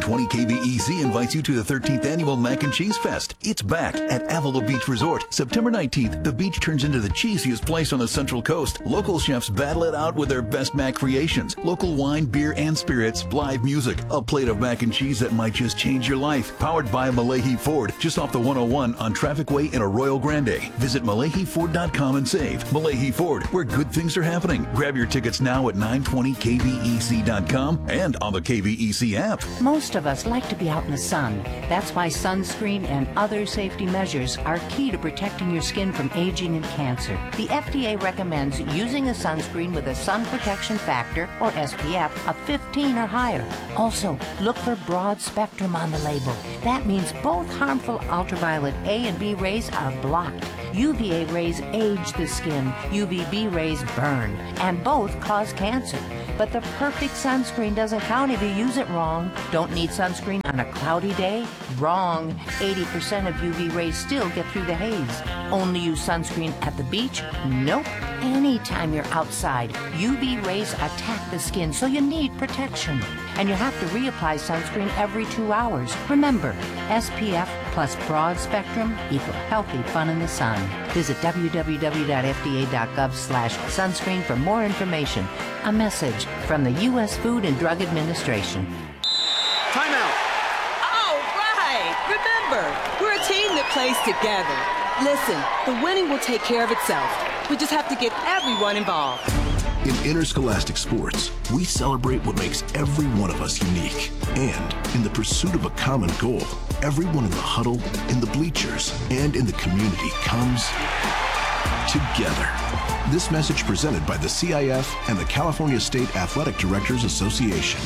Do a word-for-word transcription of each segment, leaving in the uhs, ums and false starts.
twenty K V E C invites you to the thirteenth Annual Mac and Cheese Fest. It's back at Avila Beach Resort. September nineteenth, the beach turns into the cheesiest place on the Central Coast. Local chefs battle it out with their best mac creations. Local wine, beer, and spirits, live music, a plate of mac and cheese that might just change your life. Powered by Malahi Ford, just off the one oh one on Traffic Way in Arroyo Grande. Visit malahi ford dot com and save. Malahi Ford, where good things are happening. Grab your tickets now at nine twenty K V E C dot com and on the K V E C app. Most of us like to be out in the sun. That's why sunscreen and other safety measures are key to protecting your skin from aging and cancer. The F D A recommends using a sunscreen with a sun protection factor, or S P F, of fifteen or higher. Also, look for broad spectrum on the label. That means both harmful ultraviolet A and B rays are blocked. U V A rays age the skin, U V B rays burn, and both cause cancer. But the perfect sunscreen doesn't count if you use it wrong. Don't need sunscreen on a cloudy day? Wrong. eighty percent of U V rays still get through the haze. Only use sunscreen at the beach? Nope. Anytime you're outside, U V rays attack the skin, so you need protection. And you have to reapply sunscreen every two hours. Remember, S P F plus broad spectrum equal healthy fun in the sun. Visit w w w dot f d a dot gov slash sunscreen for more information. A message from the U S Food and Drug Administration. Time out. All right. Remember, we're a team that plays together. Listen, the winning will take care of itself. We just have to get everyone involved. In interscholastic sports, we celebrate what makes every one of us unique. And in the pursuit of a common goal, everyone in the huddle, in the bleachers, and in the community comes together. This message presented by the C I F and the California State Athletic Directors Association.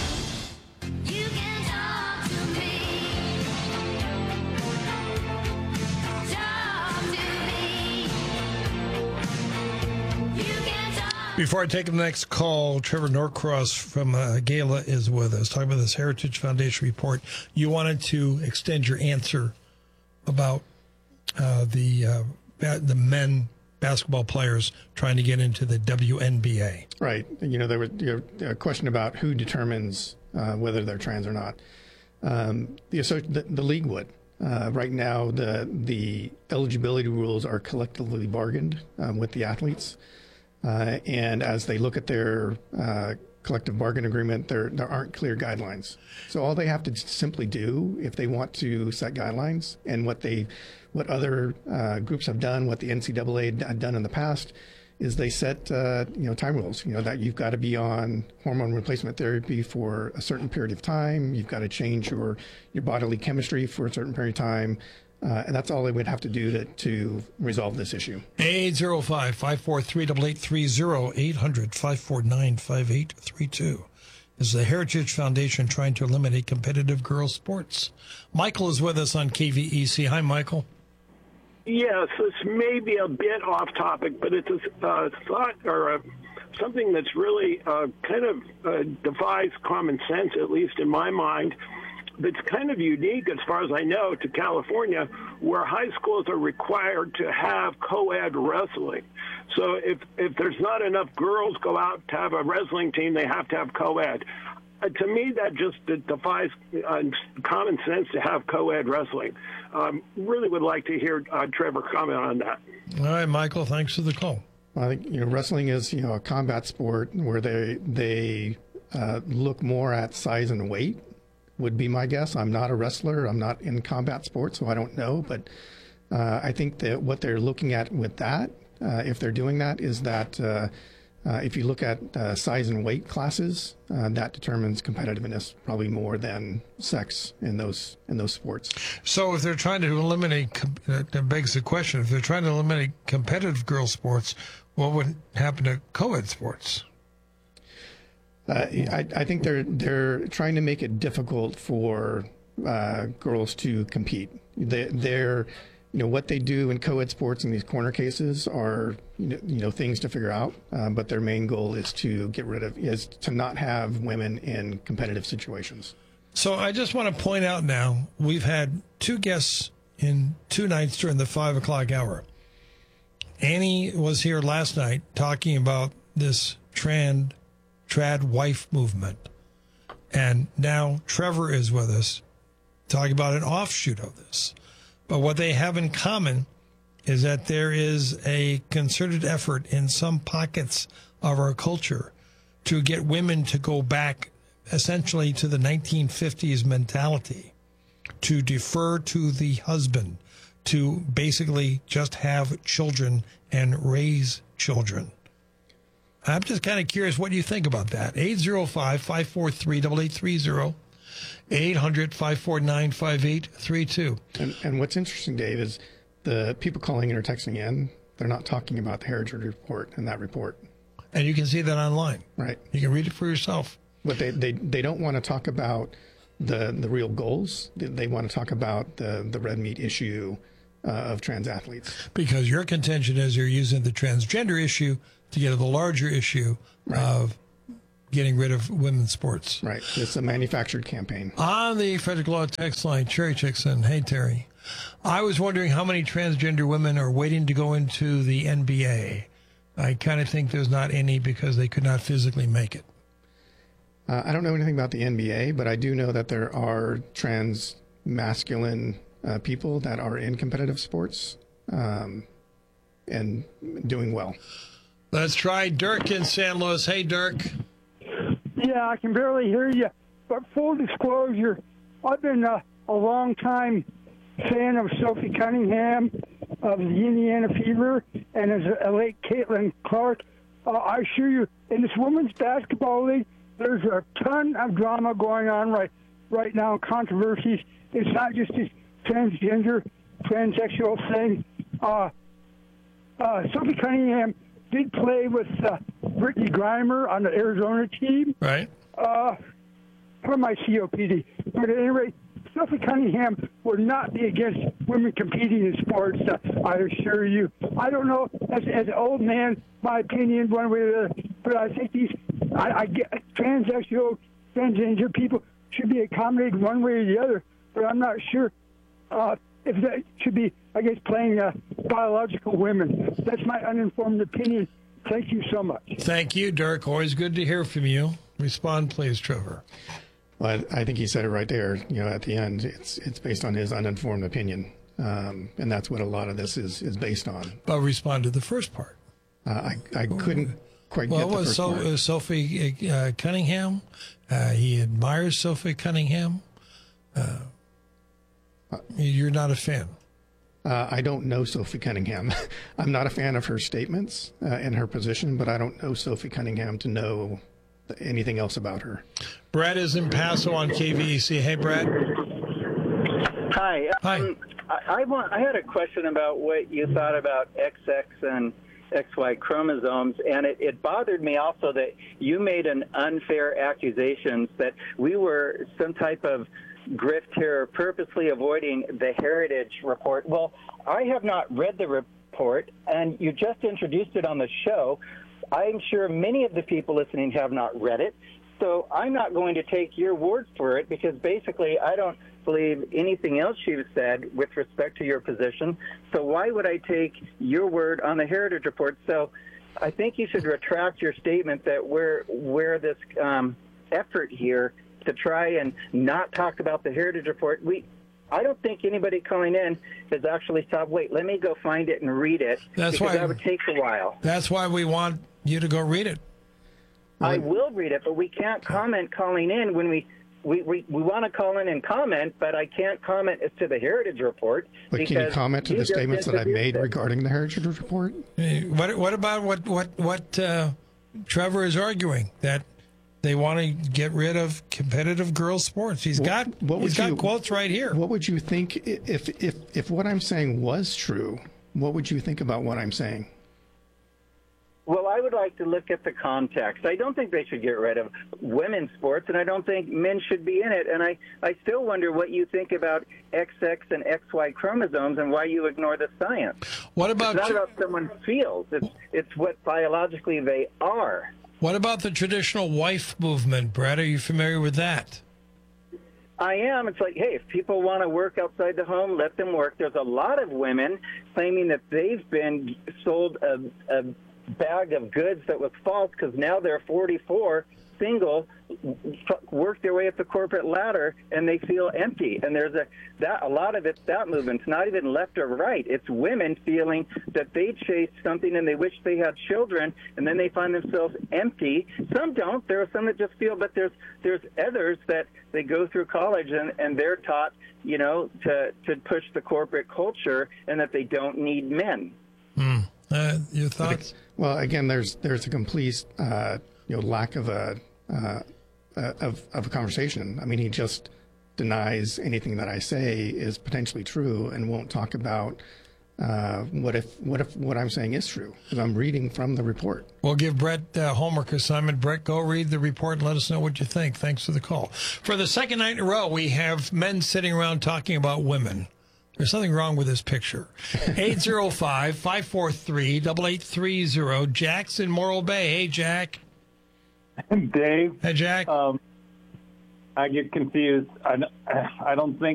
Before I take the next call, Trevor Norcross from uh, Gala is with us, talking about this Heritage Foundation report. You wanted to extend your answer about uh, the uh, the men basketball players trying to get into the W N B A. Right. You know, there was you know, a question about who determines uh, whether they're trans or not. Um, the, the, the league would. Uh, right now, the the eligibility rules are collectively bargained um, with the athletes. Uh, and as they look at their uh, collective bargain agreement, there there aren't clear guidelines. So all they have to simply do, if they want to set guidelines, and what they, what other uh, groups have done, what the N C double A had done in the past, is they set uh, you know time rules. You know that you've got to be on hormone replacement therapy for a certain period of time. You've got to change your your bodily chemistry for a certain period of time. Uh, and that's all they would have to do to, to resolve this issue. eight oh five, five four three, eight eight three zero, eight hundred, five four nine, five eight three two. This is the Heritage Foundation trying to eliminate competitive girls' sports. Michael is with us on K V E C. Hi, Michael. Yes, this may be a bit off topic, but it's a uh, thought or a, something that's really uh, kind of uh, defies common sense, at least in my mind. That's kind of unique, as far as I know, to California, where high schools are required to have co-ed wrestling. So if, if there's not enough girls go out to have a wrestling team, they have to have co-ed. Uh, to me, that just defies uh, common sense to have co-ed wrestling. Um, really would like to hear uh, Trevor comment on that. All right, Michael, thanks for the call. I think you know wrestling is you know a combat sport where they they uh, look more at size and weight. Would be my guess. I'm not a wrestler. I'm not in combat sports, so I don't know. But uh, I think that what they're looking at with that, uh, if they're doing that, is that uh, uh, if you look at uh, size and weight classes, uh, that determines competitiveness probably more than sex in those in those sports. So if they're trying to eliminate, that begs the question, if they're trying to eliminate competitive girls' sports, what would happen to co-ed sports? Uh, I, I think they're they're trying to make it difficult for uh, girls to compete. They, they're, you know, what they do in co-ed sports in these corner cases are, you know, you know things to figure out. Uh, but their main goal is to get rid of is to not have women in competitive situations. So I just want to point out now we've had two guests in two nights during the five o'clock hour. Annie was here last night talking about this trend. trad wife movement. And now Trevor is with us, talking about an offshoot of this. But what they have in common is that there is a concerted effort in some pockets of our culture to get women to go back essentially to the nineteen fifties mentality, to defer to the husband, to basically just have children and raise children. I'm just kind of curious what you think about that. eight oh five, five four three, eight eight three zero, eight hundred, five four nine, five eight three two. And, and what's interesting, Dave, is the people calling in or texting in, they're not talking about the Heritage Report and that report. And you can see that online. Right. You can read it for yourself. But they, they, they don't want to talk about the the real goals. They, they want to talk about the, the red meat issue uh, of trans athletes. Because your contention is you're using the transgender issue to get to the larger issue right. of getting rid of women's sports. Right. It's a manufactured campaign. On the Frederick Law text line, Terry Chickson. Hey, Terry. I was wondering how many transgender women are waiting to go into the N B A. I kind of think there's not any because they could not physically make it. Uh, I don't know anything about the N B A, but I do know that there are trans masculine uh, people that are in competitive sports um, and doing well. Let's try Dirk in San Luis. Hey, Dirk. Yeah, I can barely hear you. But full disclosure, I've been uh, a long time fan of Sophie Cunningham of the Indiana Fever and as a late Caitlin Clark. Uh, I assure you, in this women's basketball league, there's a ton of drama going on right right now, controversies. It's not just this transgender, transsexual thing. Uh, uh, Sophie Cunningham did play with uh, Brittany Griner on the Arizona team. Right. Uh, for my C O P D. But at any rate, Sophie Cunningham would not be against women competing in sports, uh, I assure you. I don't know, as, as an old man, my opinion one way or the other, but I think these I, I get, transsexual, transgender people should be accommodated one way or the other, but I'm not sure uh, if that should be, I guess, playing uh, biological women. That's my uninformed opinion. Thank you so much. Thank you, Dirk. Always good to hear from you. Respond, please, Trevor. Well, I think he said it right there. You know, at the end, it's it's based on his uninformed opinion, um, and that's what a lot of this is is based on. But respond to the first part. Uh, I I couldn't quite well, get the was first so, part. uh, Sophie uh, Cunningham. Uh, he admires Sophie Cunningham. Uh, you're not a fan. Uh, I don't know Sophie Cunningham. I'm not a fan of her statements uh, and her position, but I don't know Sophie Cunningham to know anything else about her. Brad is in Paso on K V E C. Hey, Brad. Hi. Hi. Um, I, I, want, I had a question about what you thought about X X and X Y chromosomes, and it, it bothered me also that you made an unfair accusation that we were some type of grift here, purposely avoiding the Heritage Report. Well, I have not read the report, and you just introduced it on the show. I'm sure many of the people listening have not read it, so I'm not going to take your word for it because basically I don't believe anything else you've said with respect to your position. So why would I take your word on the Heritage Report? So I think you should retract your statement that we're, we're this um, effort here to try and not talk about the Heritage Report. We, I don't think anybody calling in has actually thought, wait, let me go find it and read it. That's because why that would take a while. That's why we want you to go read it. I will read it, but we can't comment calling in when we we, we, we want to call in and comment, but I can't comment as to the Heritage Report. But can you comment to the statements that I made it. regarding the Heritage Report? What what about what what what uh, Trevor is arguing, that they want to get rid of competitive girls' sports? He's got what, what he's got you, quotes right here. What would you think if if if what I'm saying was true? What would you think about what I'm saying? Well, I would like to look at the context. I don't think they should get rid of women's sports, and I don't think men should be in it. And I, I still wonder what you think about X X and X Y chromosomes and why you ignore the science. What about it's not about someone feels. It's, it's what biologically they are. What about the traditional wife movement, Brad? Are you familiar with that? I am. It's like, hey, if people want to work outside the home, let them work. There's a lot of women claiming that they've been sold a, a bag of goods that was false because now they're forty-four single work their way up the corporate ladder and they feel empty. And there's a that a lot of it's that movement. It's not even left or right. It's women feeling that they chased something and they wish they had children, and then they find themselves empty. Some don't. There are some that just feel, but there's there's others that they go through college and, and they're taught, you know, to, to push the corporate culture and that they don't need men. Mm. Uh, your thoughts? Well, again, there's there's a complete uh, you know lack of a uh, uh, of of a conversation. I mean, he just denies anything that I say is potentially true and won't talk about uh, what if what if what I'm saying is true, because I'm reading from the report. We'll give Brett uh, homework assignment. Brett, go read the report and let us know what you think. Thanks for the call. For the second night in a row, we have men sitting around talking about women. There's something wrong with this picture. eight oh five, five four three, eight eight three zero. Jack's in Morro Bay. Hey, Jack. Dave. Hey, Jack. Um, I get confused. I, I don't think